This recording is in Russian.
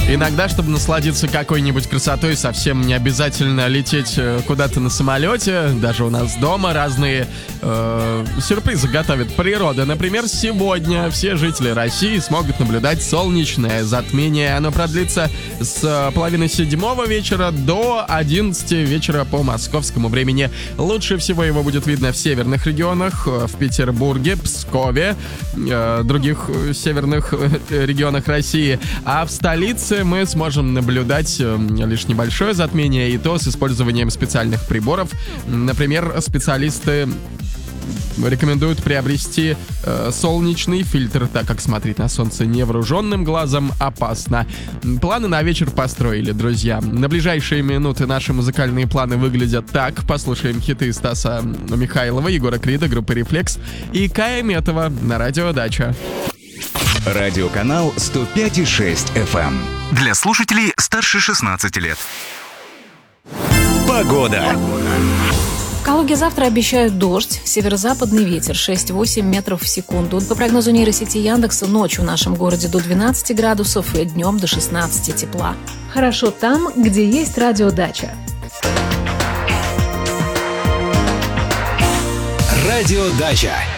Иногда, чтобы насладиться какой-нибудь красотой, совсем не обязательно лететь куда-то на самолете. Даже у нас дома разные сюрпризы готовит природа. Например, сегодня все жители России смогут наблюдать солнечное затмение. Оно продлится с половины 7 вечера до 11 вечера по московскому времени. Лучше всего его будет видно в северных регионах, в Петербурге, Пскове, других северных регионах России. А в столице мы сможем наблюдать лишь небольшое затмение, и то с использованием специальных приборов. Например, специалисты рекомендуют приобрести солнечный фильтр, так как смотреть на солнце невооруженным глазом опасно. Планы на вечер построили, друзья. На ближайшие минуты наши музыкальные планы выглядят так. Послушаем хиты Стаса Михайлова, Егора Крида, группы «Рефлекс» и Кая Метова на радио «Дача». Радиоканал 105,6 FM. Для слушателей старше 16 лет. Погода. В Калуге завтра обещают дождь, северо-западный ветер 6-8 метров в секунду. По прогнозу нейросети Яндекса, ночью в нашем городе до 12 градусов и днем до 16 тепла. Хорошо там, где есть радиодача. Радиодача.